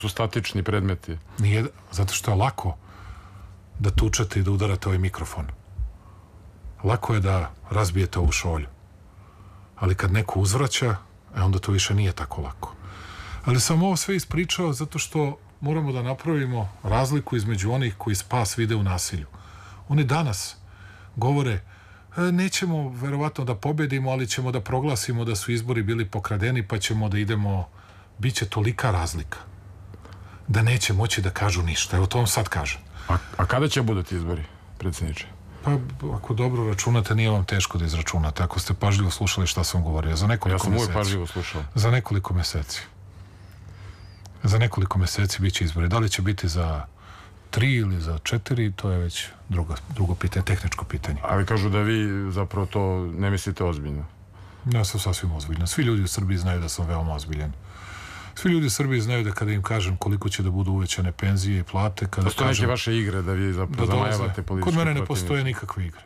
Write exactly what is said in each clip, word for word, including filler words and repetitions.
su statični predmeti. Nije, zato što je lako da tučete i da udarate ovaj mikrofon. Lako je da razbijete ovu šolju. Ali kad neko uzvraća, e onda to više nije tako lako. Ali sam ovo sve ispričao zato što moramo da napravimo razliku između onih koji spas vide u nasilju. Oni danas govore e, nećemo verovatno da pobedimo, ali ćemo da proglasimo da su izbori bili pokradeni, pa ćemo da idemo, bit će tolika razlika da neće moći da kažu ništa. Evo to vam sad kažem. A, a kada će budati izbori, predsjedniče? Pa ako dobro računate, nije vam teško da izračunate. Ako ste pažljivo slušali šta sam govorio. Za nekoliko ja sam meseci. uvijek pažljivo slušao. Za nekoliko meseci. Za nekoliko meseci bit će izbori. Da li će biti za tri ili za četiri, to je već drugo, drugo pitanje, tehničko pitanje. Ali kažu da vi zapravo to ne mislite ozbiljno. Ja sam sasvim ozbiljan. Svi ljudi u Srbiji znaju da sam veoma ozbiljan. Svi ljudi u Srbiji znaju da kada im kažem koliko će da budu uvećane penzije i plate, kada postoje kažem... neke vaše igre da vi zapravo da zamajavate političke... Kod mene ne postoje nikakve igre.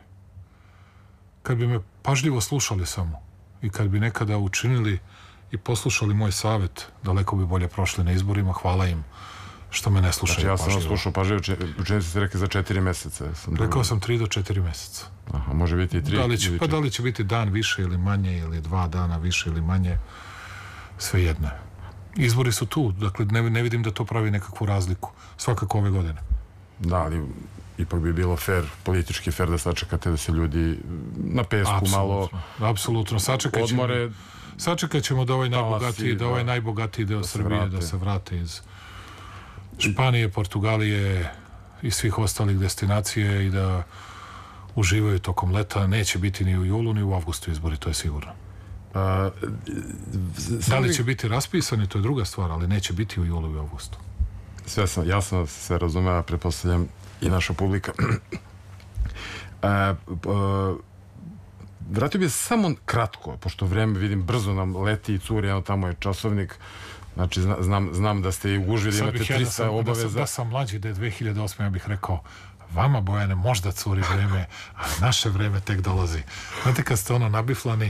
Kad bi me pažljivo slušali samo i kad bi nekada učinili i poslušali moj savjet, daleko bi bolje prošli na izborima. Hvala im što me ne slušaju pažljivo. Znači ja sam pažljivo. slušao pažljivo, učinili ste rekli za četiri meseca. Sam Rekao dobro. sam tri do četiri meseca. Aha, može biti i tri. Da li će, pa da li će biti dan više ili manje, ili dva dana više ili manje, sve jedno. Izbori su tu, dakle ne, ne vidim da to pravi nekakvu razliku. Svakako ove godine. Da, ali ipak bi bilo fair, politički fair da sačekate da se ljudi na pesku Apsolutno, malo apsolutno. Sačekat odmore. Ćemo, sačekat ćemo da ovaj najbogatiji, Talasi, da ovaj da, najbogatiji deo da Srbije vrate. da se vrate iz Španije, Portugalije i svih ostalih destinacije i da uživaju tokom leta. Neće biti ni u julu ni u avgustu izbori, to je sigurno. A, Da li će biti raspisani, to je druga stvar, ali neće biti u julu i avgustu. Sve sam, jasno se razumeva, pretpostavljam i naša publika. A, a, vratio bih samo kratko, pošto vreme vidim brzo nam leti i curi, jedno tamo je časovnik, znači zna, znam, znam da ste i u gužvi, da imate ja trista da obaveza. Da sam, da sam mlađi, da je dve hiljade osme. ja bih rekao, vama Bojane možda curi vreme, a naše vreme tek dolazi. Znate kad ste ono nabiflani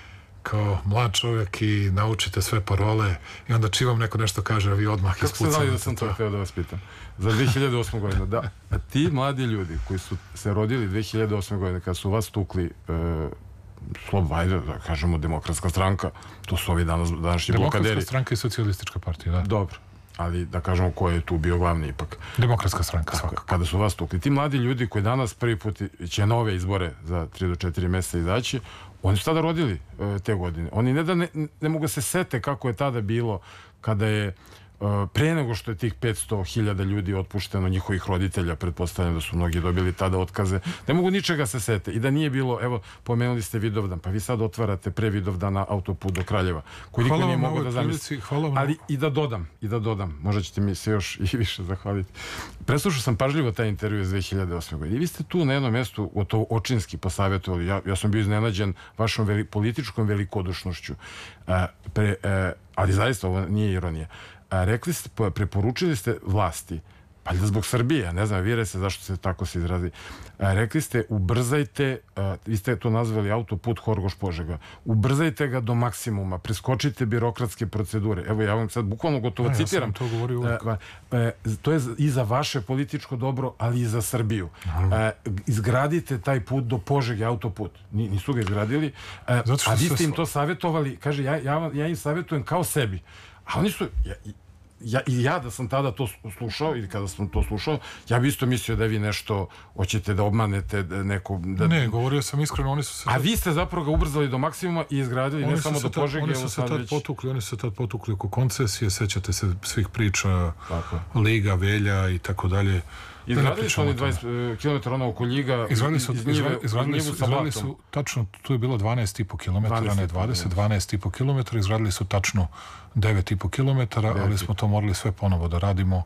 kao mlad čovjek i naučite sve parole i onda čim vam neko nešto kaže, a vi odmah ispucavate. Kako ste znali da sam to htio da vas pitam? Za dve hiljade osme. godinu, da. A ti mladi ljudi koji su se rodili dve hiljade osme. godine, kad su vas tukli e, Slob Vajda, da kažemo Demokratska stranka, to su ovi danas, današnji blokaderi. Demokratska stranka i Socijalistička partija, da. Dobro, ali da kažemo ko je tu bio glavni ipak. Demokratska stranka, svakako. Kada su vas tukli. Ti mladi ljudi koji danas prvi put će na ove izbore za tri do četiri mjeseca izaći, oni su tada rodili e, te godine. Oni ne da ne, ne mogu se sete kako je tada bilo kada je pre nego što je tih petsto hiljada ljudi otpušteno, njihovih roditelja, pretpostavljam da su mnogi dobili tada otkaze, ne mogu ničega se sete. I da nije bilo, evo, pomenuli ste Vidovdan, pa vi sad otvarate pre Vidovdana autoput do Kraljeva, koji niko nije mogao da zamisli. Ali i da dodam, i da dodam, možda ćete mi se još i više zahvaliti. Preslušao sam pažljivo taj intervju iz dve hiljade osme. godine. I vi ste tu na jednom mjestu gotovo očinski posavjetovali. Ja, ja sam bio iznenađen vašom veli, političkom velikodušnošću. A, pre, a, ali zaista ovo nije ironija. A, rekli ste, preporučili ste vlasti, pa da zbog Srbije, ne znam, vjere se zašto se tako se izrazi, a, rekli ste ubrzajte, a, vi ste to nazvali autoput Horgoš-Požega, ubrzajte ga do maksimuma, preskočite birokratske procedure. Evo ja vam sad bukvalno gotovo a, citiram. Ja to govorio uvijek. A, a, to je i za vaše političko dobro, ali i za Srbiju. A, izgradite taj put do Požege, autoput. Nisu ga izgradili, a, a vi ste im to savjetovali, kaže, ja, ja, ja im savjetujem kao sebi. A oni su, ja, ja, i ja da sam tada to slušao, ili kada sam to slušao, ja bi isto mislio da vi nešto hoćete da obmanete neko... Da... Ne, govorio sam iskreno, oni su se... A tad... vi ste zapravo ga ubrzali do maksimuma i izgradili oni ne samo do Požege. Oni su se tad već... potukli, oni su se tad potukli oko koncesije, sećate se svih priča, tako. Liga, Velja i tako dalje. Izgradili su oni dvadeset kilometara ono oko Ljiga, izgradili su, iz Njive, izgradili su, izgradili su tačno, tu je bilo dvanaest i po kilometara, ne dvadeset, dvanaest i po kilometara, izgradili su tačno devet i po kilometara, ali smo to morali sve ponovo da radimo.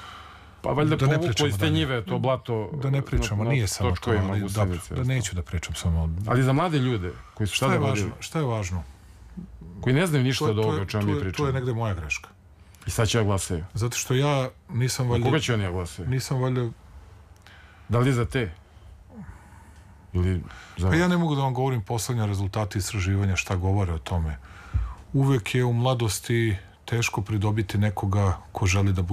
Pa valjda da povuklo iz te Njive, to blato... Da ne pričamo, na, nije samo to, ali dobro, da neću da pričam samo... Ali za mlade ljude koji su šta je važno? Šta je važno? Koji ne znaju ništa od ovoga o čemu mi pričamo. To je negde moja greška. I sad će ja glasaju. Zato što ja nisam valjda... Koga će oni ja glasaju? Nisam valjda... Da li za te? Ili za... Pa ja ne mogu da vam govorim poslednje rezultate istraživanja šta govore o tome. Uvek je u mladosti teško pridobiti nekoga ko želi da